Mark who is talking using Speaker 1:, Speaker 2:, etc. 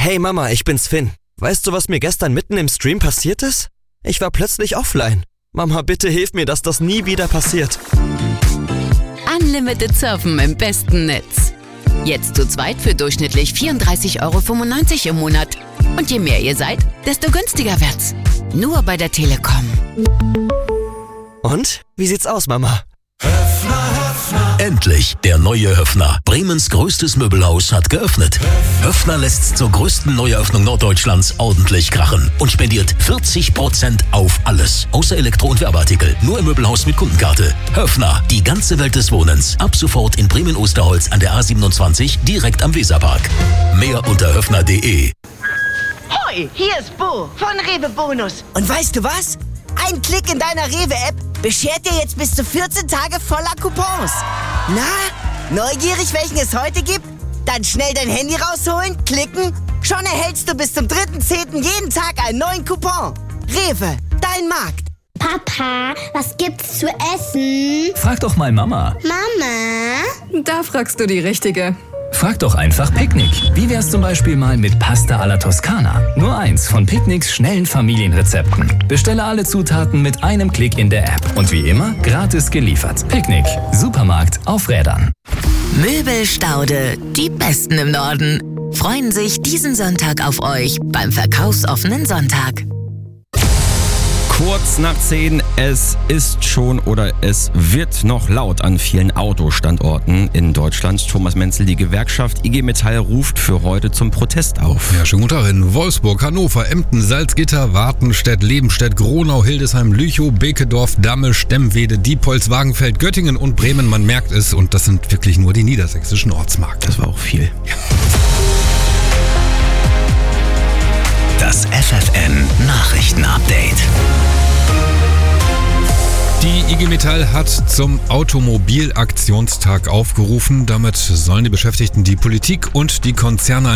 Speaker 1: Hey Mama, ich bin's Finn. Weißt du, was mir gestern mitten im Stream passiert ist? Ich war plötzlich offline. Mama, bitte hilf mir, dass das nie wieder passiert.
Speaker 2: Unlimited Surfen im besten Netz. Jetzt zu zweit für durchschnittlich 34,95 € im Monat. Und je mehr ihr seid, desto günstiger wird's. Nur bei der Telekom.
Speaker 1: Und? Wie sieht's aus, Mama?
Speaker 3: Endlich, der neue Höffner. Bremens größtes Möbelhaus hat geöffnet. Höffner lässt zur größten Neueröffnung Norddeutschlands ordentlich krachen und spendiert 40% auf alles. Außer Elektro- und Werbeartikel. Nur im Möbelhaus mit Kundenkarte. Höffner, die ganze Welt des Wohnens. Ab sofort in Bremen-Osterholz an der A27, direkt am Weserpark. Mehr unter höffner.de.
Speaker 4: Hoi, hier ist Bo von Rewe Bonus. Und weißt du was? Ein Klick in deiner Rewe-App beschert dir jetzt bis zu 14 Tage voller Coupons. Na, neugierig, welchen es heute gibt? Dann schnell dein Handy rausholen, klicken. Schon erhältst du bis zum 3.10. jeden Tag einen neuen Coupon. Rewe, dein Markt.
Speaker 5: Papa, was gibt's zu essen?
Speaker 6: Frag doch mal Mama.
Speaker 5: Mama?
Speaker 7: Da fragst du die Richtige.
Speaker 6: Frag doch einfach Picknick. Wie wär's zum Beispiel mal mit Pasta alla Toskana? Nur eins von Picknicks schnellen Familienrezepten. Bestelle alle Zutaten mit einem Klick in der App. Und wie immer, gratis geliefert. Picknick. Supermarkt auf Rädern.
Speaker 2: Möbelstaude, die Besten im Norden, freuen sich diesen Sonntag auf euch beim verkaufsoffenen Sonntag.
Speaker 8: Kurz nach 10, es ist schon oder es wird noch laut an vielen Autostandorten in Deutschland. Thomas Menzel, die Gewerkschaft IG Metall ruft für heute zum Protest auf.
Speaker 9: Ja, schönen guten Tag in Wolfsburg, Hannover, Emden, Salzgitter, Wartenstedt, Lebenstedt, Gronau, Hildesheim, Lüchow, Bekedorf, Damme, Stemmwede, Diepholz, Wagenfeld, Göttingen und Bremen. Man merkt es und das sind wirklich nur die niedersächsischen Ortsmarken.
Speaker 8: Das war auch viel.
Speaker 9: Ja.
Speaker 3: Das FFN Nachrichtenupdate.
Speaker 9: Die IG Metall hat zum Automobilaktionstag aufgerufen. Damit sollen die Beschäftigten die Politik und die Konzerne